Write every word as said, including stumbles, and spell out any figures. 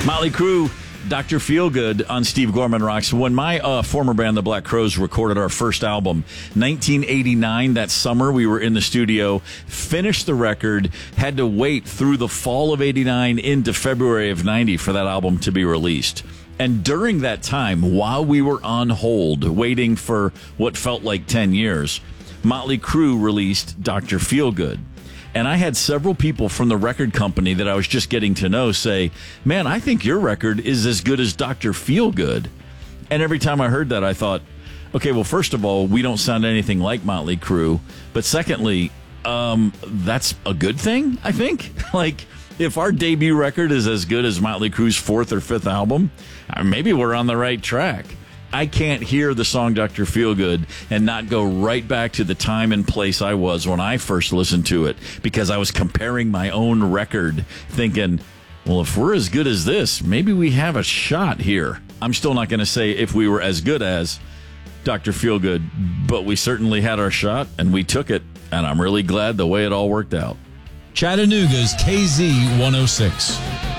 Motley Crue, Doctor Feelgood on Steve Gorman Rocks. When my uh, former band, the Black Crowes, recorded our first album, nineteen eighty-nine, that summer, we were in the studio, finished the record, had to wait through the fall of eighty-nine into February of ninety for that album to be released. And during that time, while we were on hold, waiting for what felt like ten years, Motley Crue released Doctor Feelgood. And I had several people from the record company that I was just getting to know say, man, I think your record is as good as Doctor Feelgood. And every time I heard that, I thought, okay, well, first of all, we don't sound anything like Motley Crue. But secondly, um, that's a good thing, I think. Like, if our debut record is as good as Motley Crue's fourth or fifth album, maybe we're on the right track. I can't hear the song Doctor Feelgood and not go right back to the time and place I was when I first listened to it, because I was comparing my own record thinking, well, if we're as good as this, maybe we have a shot here. I'm still not going to say if we were as good as Doctor Feelgood, but we certainly had our shot and we took it, and I'm really glad the way it all worked out. Chattanooga's K Z one oh six.